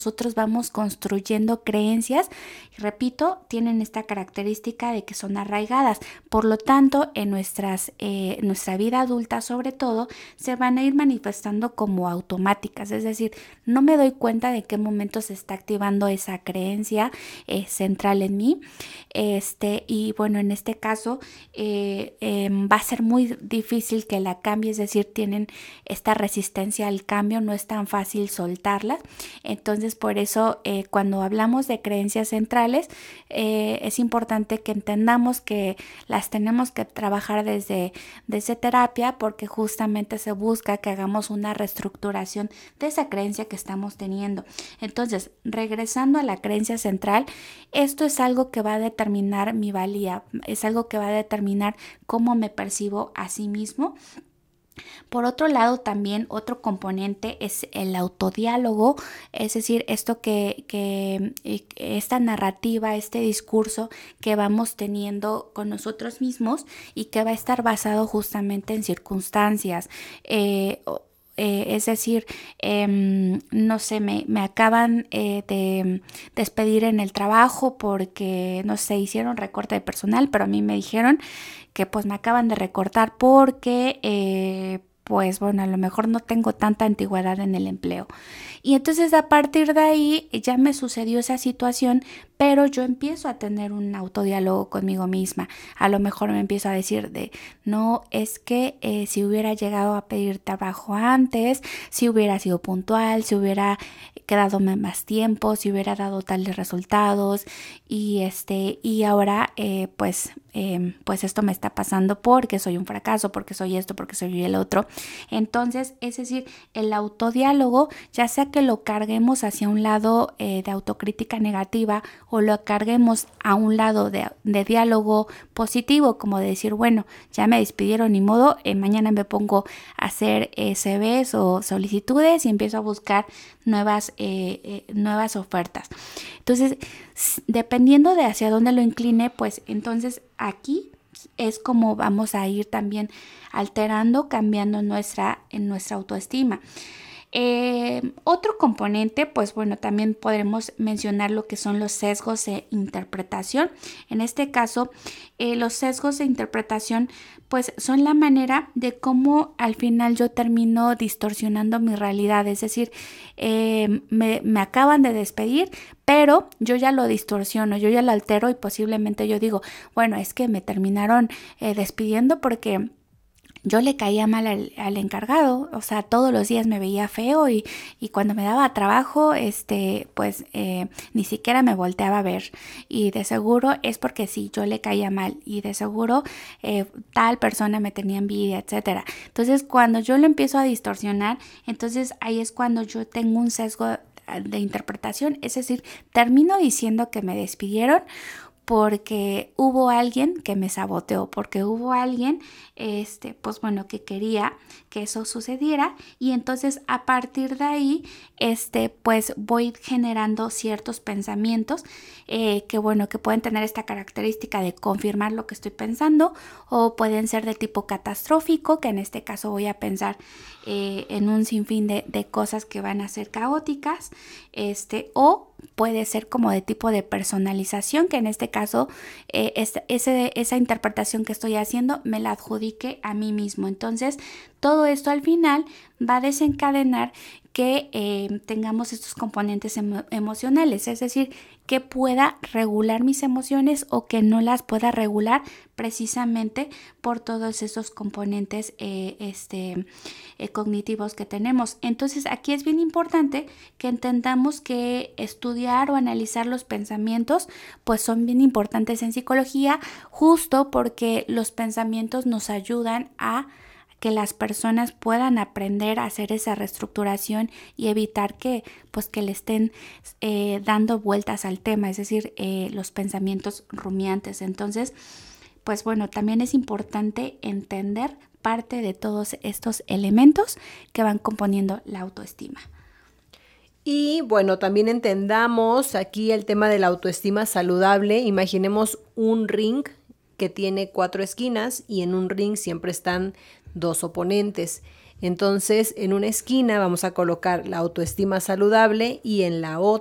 nosotros vamos construyendo creencias, y repito, tienen esta característica de que son arraigadas. Por lo tanto, en nuestra vida adulta sobre todo, se van a ir manifestando como automáticas. Es decir, no me doy cuenta de qué momento se está activando esa creencia central en mí. Y bueno, en este caso va a ser muy difícil que la cambie, es decir, tienen esta resistencia al cambio, no es tan fácil soltarla. Entonces, por eso, cuando hablamos de creencias centrales, es importante que entendamos que las tenemos que trabajar desde terapia, porque justamente se busca que hagamos una reestructuración de esa creencia que estamos teniendo. Entonces, regresando a la creencia central, esto es algo que va a determinar mi valía, es algo que va a determinar cómo me percibo a sí mismo. Por otro lado, también otro componente es el autodiálogo, es decir, esto esta narrativa, este discurso que vamos teniendo con nosotros mismos y que va a estar basado justamente en circunstancias. Es decir, no sé, me acaban de despedir en el trabajo porque, no sé, hicieron recorte de personal, pero a mí me dijeron que pues me acaban de recortar porque pues bueno, a lo mejor no tengo tanta antigüedad en el empleo. Y entonces a partir de ahí ya me sucedió esa situación, pero yo empiezo a tener un autodiálogo conmigo misma. A lo mejor me empiezo a decir no, es que si hubiera llegado a pedir trabajo antes, si hubiera sido puntual, si hubiera quedadome más tiempo, si hubiera dado tales resultados y ahora pues esto me está pasando porque soy un fracaso, porque soy esto, porque soy el otro. Entonces, es decir, el autodiálogo, ya sea que lo carguemos hacia un lado de autocrítica negativa o lo carguemos a un lado de diálogo positivo, como de decir, bueno, ya me despidieron, ni modo, mañana me pongo a hacer CVs o solicitudes y empiezo a buscar nuevas ofertas. Entonces, dependiendo de hacia dónde lo incline, pues entonces aquí es como vamos a ir también alterando, cambiando en nuestra autoestima. Otro componente, pues bueno, también podremos mencionar lo que son los sesgos de interpretación. En este caso, los sesgos de interpretación, pues son la manera de cómo al final yo termino distorsionando mi realidad. Es decir, me acaban de despedir, pero yo ya lo distorsiono, yo ya lo altero y posiblemente yo digo, bueno, es que me terminaron despidiendo porque yo le caía mal al encargado, o sea, todos los días me veía feo y cuando me daba trabajo, pues ni siquiera me volteaba a ver. Y de seguro es porque sí, yo le caía mal y de seguro tal persona me tenía envidia, etcétera. Entonces, cuando yo lo empiezo a distorsionar, entonces ahí es cuando yo tengo un sesgo de interpretación, es decir, termino diciendo que me despidieron porque hubo alguien que me saboteó, porque hubo alguien, pues bueno, que quería que eso sucediera y entonces a partir de ahí, pues voy generando ciertos pensamientos que bueno, que pueden tener esta característica de confirmar lo que estoy pensando o pueden ser de tipo catastrófico, que en este caso voy a pensar en un sinfín de cosas que van a ser caóticas, o puede ser como de tipo de personalización, que en este caso esa interpretación que estoy haciendo me la adjudique a mí mismo. Entonces, todo esto al final va a desencadenar que tengamos estos componentes emocionales, es decir, que pueda regular mis emociones o que no las pueda regular precisamente por todos esos componentes cognitivos que tenemos. Entonces aquí es bien importante que entendamos que estudiar o analizar los pensamientos pues son bien importantes en psicología, justo porque los pensamientos nos ayudan a que las personas puedan aprender a hacer esa reestructuración y evitar que le estén dando vueltas al tema, es decir, los pensamientos rumiantes. Entonces, pues bueno, también es importante entender parte de todos estos elementos que van componiendo la autoestima. Y bueno, también entendamos aquí el tema de la autoestima saludable. Imaginemos un ring que tiene 4 esquinas y en un ring siempre están 2 oponentes. Entonces, en una esquina vamos a colocar la autoestima saludable y en la otra